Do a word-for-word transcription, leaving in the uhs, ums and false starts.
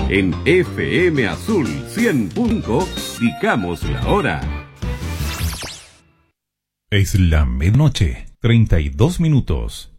En F M Azul cien punto cinco, indicamos la hora. Es la medianoche, treinta y dos minutos.